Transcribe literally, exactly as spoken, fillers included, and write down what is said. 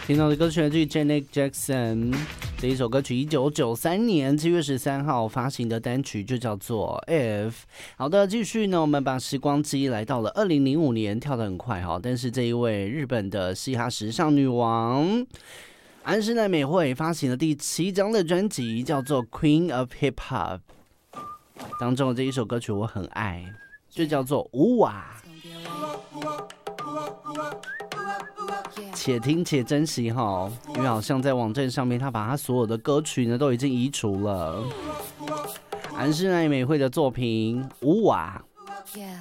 听到的歌曲来自于 Janet Jackson 的一首歌曲，一九九三年七月十三号发行的单曲就叫做 If。 好的，继续呢，我们把时光机来到了二零零五年，跳得很快哈。但是这一位日本的嘻哈时尚女王安室奈美惠发行了第七张的专辑，叫做 Queen of Hip Hop， 当中的这一首歌曲我很爱，就叫做舞娃。且听且珍惜哈，因为好像在网站上面，他把他所有的歌曲呢都已经移除了。安室奈美惠的作品《舞娃》。Yeah.